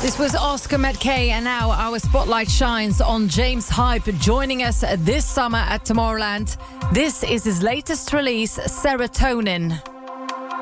This was Oscar McKay, and now our spotlight shines on James Hype, joining us this summer at Tomorrowland. This is his latest release, Serotonin.